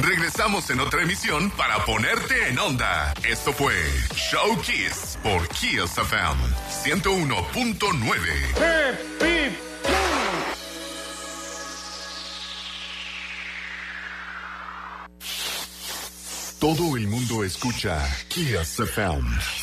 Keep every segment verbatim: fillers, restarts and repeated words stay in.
Regresamos en otra emisión para ponerte en onda. Esto fue Show Kiss por Kiss F M ciento uno punto nueve. Hip, hip. Todo el mundo escucha Kiss F M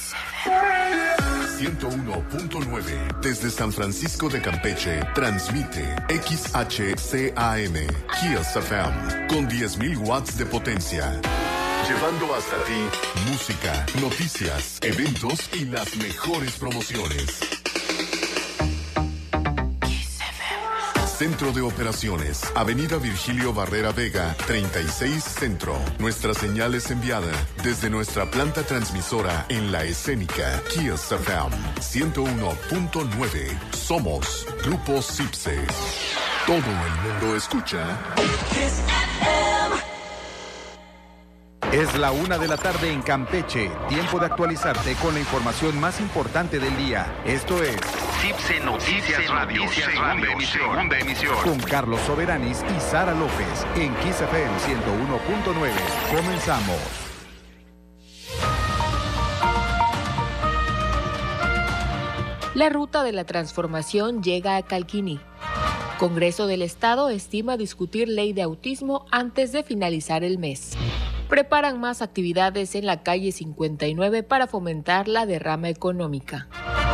ciento uno punto nueve. Desde San Francisco de Campeche, transmite X H C A M, Kiss F M, con diez mil watts de potencia. Llevando hasta ti música, noticias, eventos y las mejores promociones. Centro de Operaciones, Avenida Virgilio Barrera Vega, treinta y seis Centro. Nuestra señal es enviada desde nuestra planta transmisora en La Escénica, Kiss F M ciento uno punto nueve. Somos Grupo Cipse. Todo el mundo escucha Kiss F M. Es la una de la tarde en Campeche. Tiempo de actualizarte con la información más importante del día. Esto es Cipse Noticias Radio, segunda emisión. segunda emisión. Con Carlos Soberanis y Sara López en Kiss F M ciento uno punto nueve. Comenzamos. La ruta de la transformación llega a Calquiní. Congreso del Estado estima discutir ley de autismo antes de finalizar el mes. Preparan más actividades en la calle cincuenta y nueve para fomentar la derrama económica.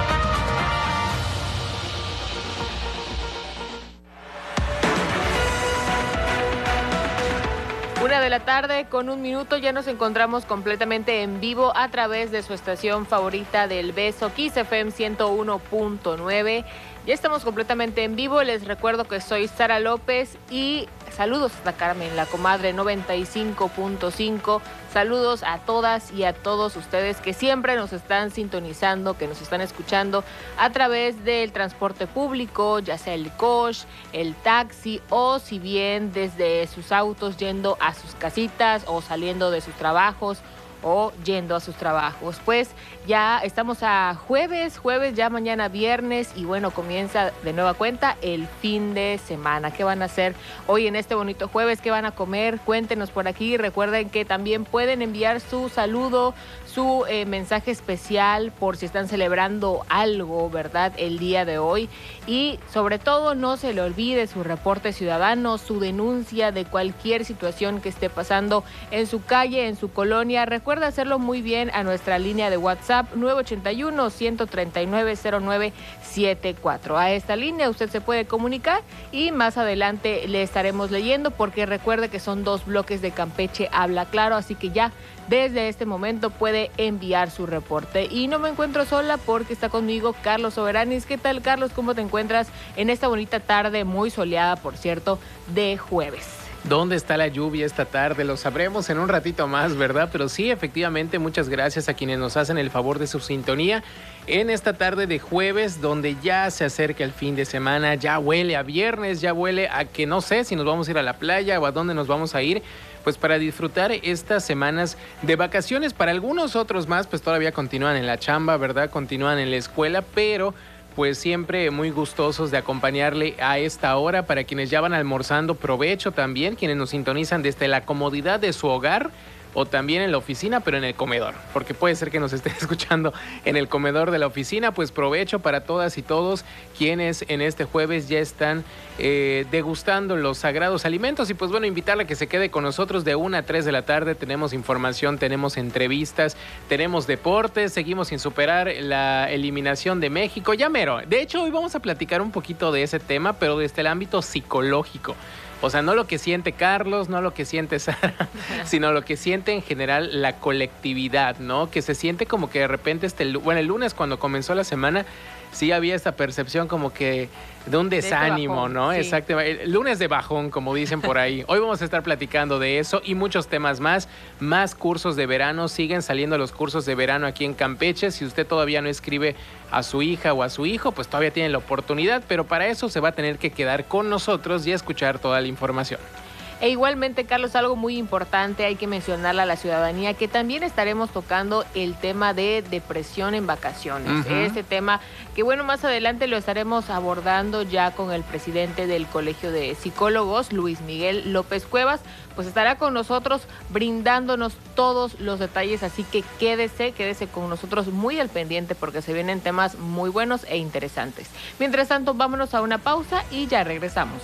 Una de la tarde con un minuto, ya nos encontramos completamente en vivo a través de su estación favorita del beso, Kiss F M ciento uno punto nueve. Ya estamos completamente en vivo, les recuerdo que soy Sara López y saludos a Carmen, la comadre noventa y cinco punto cinco. Saludos a todas y a todos ustedes que siempre nos están sintonizando, que nos están escuchando a través del transporte público, ya sea el coche, el taxi o si bien desde sus autos yendo a sus casitas o saliendo de sus trabajos o yendo a sus trabajos. Pues ya estamos a jueves, jueves ya mañana viernes y bueno, comienza de nueva cuenta el fin de semana. ¿Qué van a hacer hoy en este bonito jueves? ¿Qué van a comer? Cuéntenos por aquí. Recuerden que también pueden enviar su saludo, su eh, mensaje especial por si están celebrando algo, ¿verdad? El día de hoy. Y sobre todo no se le olvide su reporte ciudadano, su denuncia de cualquier situación que esté pasando en su calle, en su colonia. Recuerda hacerlo muy bien a nuestra línea de WhatsApp nueve ocho uno, uno tres nueve, cero nueve siete cuatro. A esta línea usted se puede comunicar y más adelante le estaremos leyendo porque recuerde que son dos bloques de Campeche Habla Claro, así que ya desde este momento puede enviar su reporte. Y no me encuentro sola porque está conmigo Carlos Soberanis. ¿Qué tal, Carlos? ¿Cómo te encuentras en esta bonita tarde, muy soleada, por cierto, de jueves? ¿Dónde está la lluvia esta tarde? Lo sabremos en un ratito más, ¿verdad? Pero sí, efectivamente, muchas gracias a quienes nos hacen el favor de su sintonía en esta tarde de jueves, donde ya se acerca el fin de semana, ya huele a viernes, ya huele a que no sé si nos vamos a ir a la playa o a dónde nos vamos a ir, pues para disfrutar estas semanas de vacaciones. Para algunos otros más, pues todavía continúan en la chamba, ¿verdad? Continúan en la escuela, pero pues siempre muy gustosos de acompañarle a esta hora. Para quienes ya van almorzando, provecho también, quienes nos sintonizan desde la comodidad de su hogar o también en la oficina, pero en el comedor, porque puede ser que nos estén escuchando en el comedor de la oficina. Pues provecho para todas y todos quienes en este jueves ya están eh, degustando los sagrados alimentos. Y pues bueno, invitarle a que se quede con nosotros de una a tres de la tarde. Tenemos información, tenemos entrevistas, tenemos deportes, seguimos sin superar la eliminación de México. Ya mero, de hecho hoy vamos a platicar un poquito de ese tema, pero desde el ámbito psicológico. O sea, no lo que siente Carlos, no lo que siente Sara, sino lo que siente en general la colectividad, ¿no? Que se siente como que de repente, este, bueno, el lunes cuando comenzó la semana, sí había esta percepción como que de un desánimo, de bajón, ¿no? Sí. Exactamente. El lunes de bajón, como dicen por ahí. Hoy vamos a estar platicando de eso y muchos temas más. Más cursos de verano. Siguen saliendo los cursos de verano aquí en Campeche. Si usted todavía no escribe a su hija o a su hijo, pues todavía tiene la oportunidad. Pero para eso se va a tener que quedar con nosotros y escuchar toda la información. E igualmente, Carlos, algo muy importante, hay que mencionarle a la ciudadanía que también estaremos tocando el tema de depresión en vacaciones. Uh-huh. Este tema que, bueno, más adelante lo estaremos abordando ya con el presidente del Colegio de Psicólogos, Luis Miguel López Cuevas, pues estará con nosotros brindándonos todos los detalles, así que quédese, quédese con nosotros muy al pendiente porque se vienen temas muy buenos e interesantes. Mientras tanto, vámonos a una pausa y ya regresamos.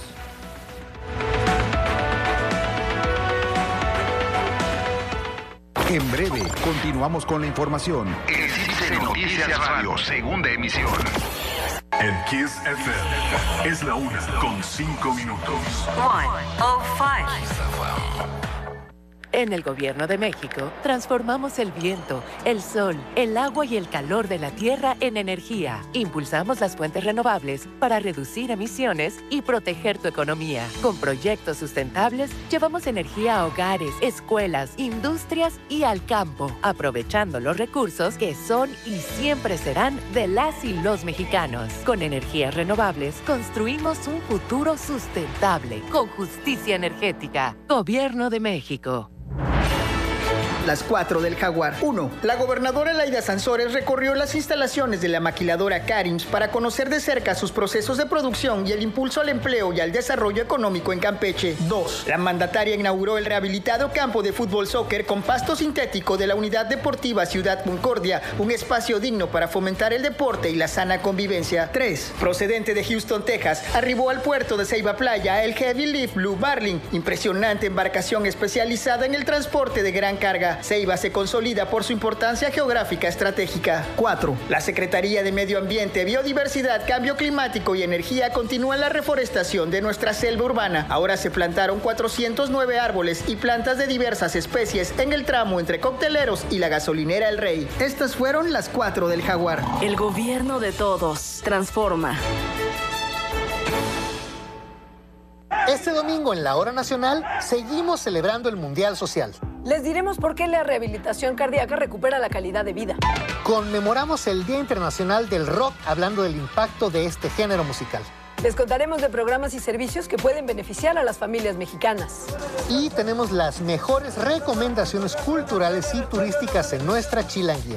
En breve, continuamos con la información. En C I C Noticias Radio, segunda emisión. En Kiss F M es la una con cinco minutos. one oh five. En el Gobierno de México, transformamos el viento, el sol, el agua y el calor de la tierra en energía. Impulsamos las fuentes renovables para reducir emisiones y proteger tu economía. Con proyectos sustentables, llevamos energía a hogares, escuelas, industrias y al campo, aprovechando los recursos que son y siempre serán de las y los mexicanos. Con energías renovables, construimos un futuro sustentable, con justicia energética. Gobierno de México. Las cuatro del Jaguar. uno. La gobernadora Laida Sansores recorrió las instalaciones de la maquiladora Karims para conocer de cerca sus procesos de producción y el impulso al empleo y al desarrollo económico en Campeche. dos. La mandataria inauguró el rehabilitado campo de fútbol soccer con pasto sintético de la Unidad Deportiva Ciudad Concordia, un espacio digno para fomentar el deporte y la sana convivencia. tres. Procedente de Houston, Texas, arribó al puerto de Ceiba Playa el Heavy Lift Blue Marlin, impresionante embarcación especializada en el transporte de gran carga. Ceiba se consolida por su importancia geográfica estratégica. cuatro. La Secretaría de Medio Ambiente, Biodiversidad, Cambio Climático y Energía continúa la reforestación de nuestra selva urbana. Ahora se plantaron cuatrocientos nueve árboles y plantas de diversas especies en el tramo entre Cocteleros y la gasolinera El Rey. Estas fueron las cuatro del Jaguar. El gobierno de todos transforma. Este domingo en la Hora Nacional seguimos celebrando el Mundial Social. Les diremos por qué la rehabilitación cardíaca recupera la calidad de vida. Conmemoramos el Día Internacional del Rock hablando del impacto de este género musical. Les contaremos de programas y servicios que pueden beneficiar a las familias mexicanas. Y tenemos las mejores recomendaciones culturales y turísticas en nuestra Chilanguía.